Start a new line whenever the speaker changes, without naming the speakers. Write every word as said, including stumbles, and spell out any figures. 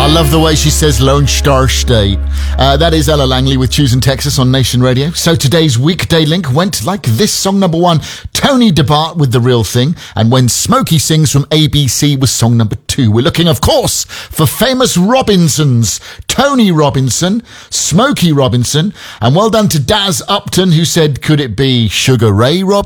I love the way she says Lone Star State. Uh, that is Ella Langley with Choosing Texas on Nation Radio. So today's weekday link went like this. Song number one, Tony DeBart with The Real Thing. And When Smokey Sings from A B C was song number two. We're looking, of course, for famous Robinsons. Tony Robinson, Smokey Robinson. And well done to Daz Upton, who said, could it be Sugar Ray Robinson?